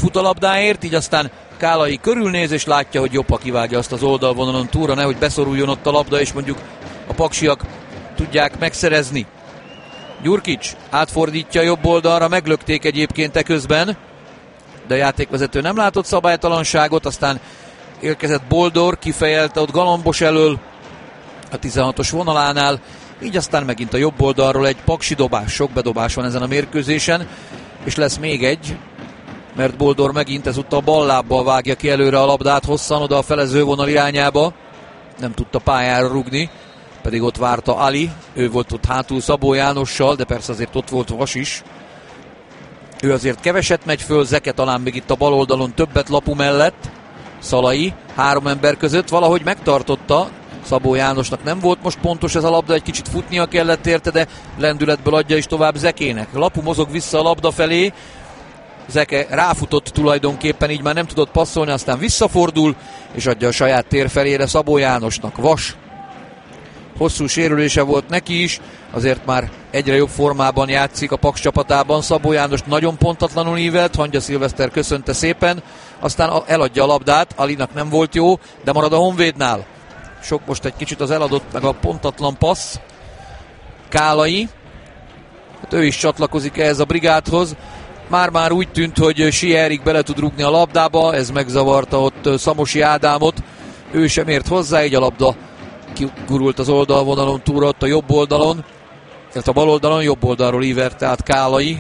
fut a labdáért, így aztán Kálai körülnéz és látja, hogy Joppa kivágja azt az oldalvonalon túlra, nehogy beszoruljon ott a labda, és mondjuk a paksiak tudják megszerezni. Gyurkics átfordítja jobb oldalra, meglökték egyébként eközben, de a játékvezető nem látott szabálytalanságot, aztán érkezett Boldor, kifejelte ott Galambos elől a 16-os vonalánál, így aztán megint a jobb oldalról egy paksi dobás, sok bedobás van ezen a mérkőzésen, és lesz még egy, mert Boldor megint ezúttal ballábbal vágja ki előre a labdát hosszan oda a felezővonal irányába, nem tudta pályára rugni, pedig ott várta Ali, ő volt ott hátul Szabó Jánossal, de persze azért ott volt Vas is. Ő azért keveset megy föl, Zeke talán még itt a bal oldalon többet Lapu mellett. Szalai 3 ember között valahogy megtartotta, Szabó Jánosnak nem volt most pontos ez a labda, egy kicsit futnia kellett érte, de lendületből adja is tovább Zekének. Lapu mozog vissza a labda felé, Zeke ráfutott tulajdonképpen, így már nem tudott passzolni, aztán visszafordul, és adja a saját tér felére Szabó Jánosnak. Vas hosszú sérülése volt neki is, azért már egyre jobb formában játszik a Paks csapatában. Szabó János nagyon pontatlanul ívelt, Hangya Szilveszter köszönte szépen, aztán eladja a labdát, Alinak nem volt jó, de marad a Honvédnál. Sok most egy kicsit az eladott, meg a pontatlan passz. Kálai, hát ő is csatlakozik ehhez a brigádhoz. Már úgy tűnt, hogy Sierik bele tud rúgni a labdába, ez megzavarta ott Szamosi Ádámot, ő sem ért hozzá, így a labda kigurult az oldalvonalon túlra, ott a jobb oldalon, tehát a bal oldalon, jobb oldalról íverte át Kálai.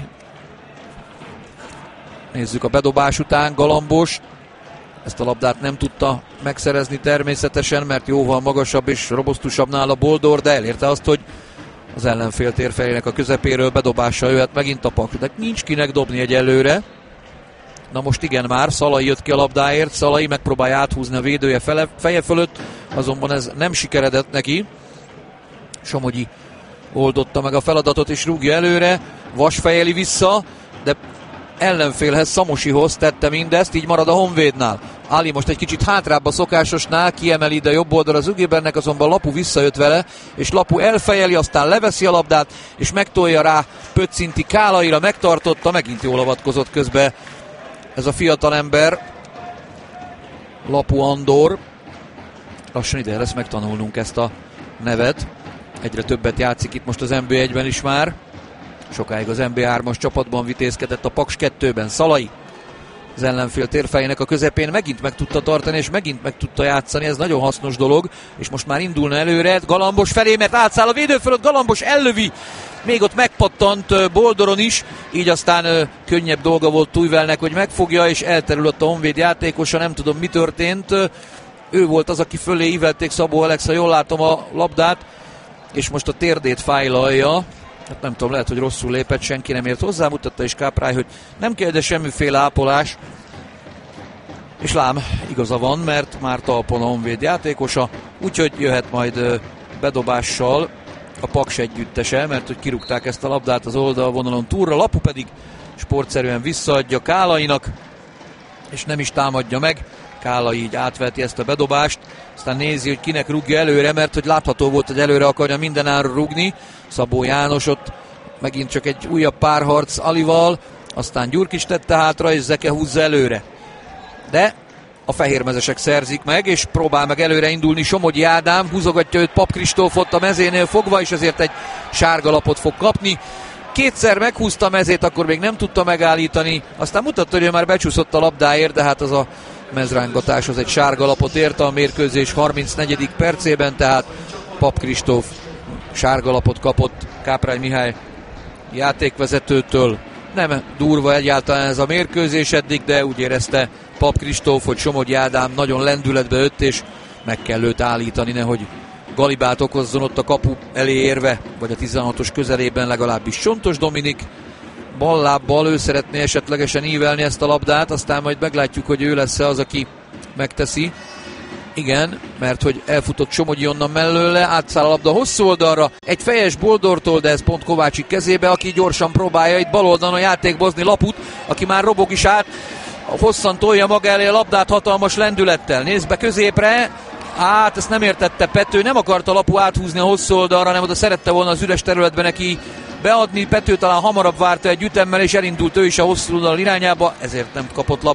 Nézzük a bedobás után, Galambos ezt a labdát nem tudta megszerezni természetesen, mert jóval magasabb és robosztusabb nála Boldor, de elérte azt, hogy az ellenfél térfelének a közepéről bedobással jöhet megint a Paks, de nincs kinek dobni egyelőre. Na most igen, már Szalai jött ki a labdáért, Szalai megpróbálja áthúzni a védője feje fölött, azonban ez nem sikeredett neki. Somogyi oldotta meg a feladatot és rúgja előre, Vas fejeli vissza, de ellenfélhez, Szamosihoz tette mindezt, így marad a Honvédnál. Ali most egy kicsit hátrább a szokásosnál, kiemeli ide jobb oldal az Ügébernek, azonban Lapu visszajött vele, és Lapu elfejeli, aztán leveszi a labdát, és megtolja rá Pöccinti Kálaira, megtartotta, megint jól avatkozott közbe ez a fiatal ember, Lapu Andor. Lassan ide lesz megtanulnunk ezt a nevet. Egyre többet játszik itt most az NB1-ben is már. Sokáig az NB3-as csapatban vitézkedett, a Paks 2-ben. Szalai az ellenfél térfejének a közepén megint meg tudta tartani, és megint meg tudta játszani, ez nagyon hasznos dolog, és most már indulna előre Galambos felé, mert átszáll a védő fölött, Galambos ellövi, még ott megpattant Boldoron is, így aztán könnyebb dolga volt Tujvelnek, hogy megfogja, és elterült a Honvéd játékosa, nem tudom mi történt, ő volt az, aki fölé ívelték Szabó Alexa, jól látom a labdát, és most a térdét fájlalja. Hát nem tudom, lehet, hogy rosszul lépett, senki nem ért hozzá, mutatta is Káprály, hogy nem kell, de semmiféle ápolás. És lám, igaza van, mert már talpon a Honvéd játékosa, úgyhogy jöhet majd bedobással a Paks együttese, mert hogy kirúgták ezt a labdát az oldalvonalon túlra, Lapu pedig sportszerűen visszaadja Kálainak, és nem is támadja meg. Kálai így átveti ezt a bedobást, aztán nézi, hogy kinek rúgja előre, mert hogy látható volt, hogy előre akarja mindenáron rúgni. Szabó János ott megint csak egy újabb párharc Alival, aztán Gyurkics tette hátra, és Zeke húzza előre. De a fehérmezesek szerzik meg, és próbál meg előre indulni Somogyi Ádám, húzogatja őt Pap Kristófot a mezénél fogva, és ezért egy sárga lapot fog kapni. Kétszer meghúzta a mezét, akkor még nem tudta megállítani, aztán mutatta, hogy ő már becsúszott a labdáért, de hát az a mezrángatás az egy sárga lapot érte a mérkőzés 34. percében, tehát Pap Kristóf sárga lapot kapott Káprály Mihály játékvezetőtől. Nem durva egyáltalán ez a mérkőzés eddig, de úgy érezte Pap Kristóf, hogy Somogyi Ádám nagyon lendületbe jött, és meg kell őt állítani, nehogy galibát okozzon ott a kapu elé érve, vagy a 16-os közelében legalábbis. Csontos Dominik ballábbal, ő szeretné esetlegesen ívelni ezt a labdát, aztán majd meglátjuk, hogy ő lesz az, aki megteszi. Igen, mert hogy elfutott Somogyi onnan mellőle, átszáll a labda hosszú oldalra, egy fejes Boldortól, de ez pont Kovácsik kezébe, aki gyorsan próbálja itt bal oldalon a játékbozni Laput, aki már robog is át, hosszan tolja maga elé a labdát hatalmas lendülettel. Nézd be középre, hát ezt nem értette Pető, nem akarta Lapu áthúzni a hosszú oldalra, hanem oda szerette volna az üres területbe neki beadni. Pető talán hamarabb várta egy ütemmel, és elindult ő is a hosszú oldal irányába, ezért nem kapott labdát.